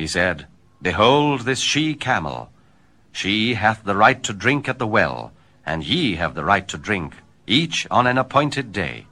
He said, Behold this she-camel. She hath the right to drink at the well, and ye have the right to drink, each on an appointed day.